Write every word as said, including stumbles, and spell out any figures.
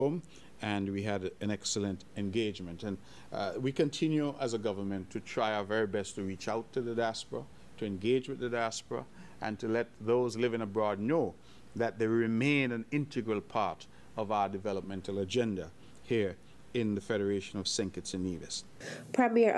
home, and we had an excellent engagement. And uh, we continue as a government to try our very best to reach out to the diaspora, to engage with the diaspora, and to let those living abroad know that they remain an integral part of our developmental agenda here in the Federation of Saint Kitts and Nevis. Premier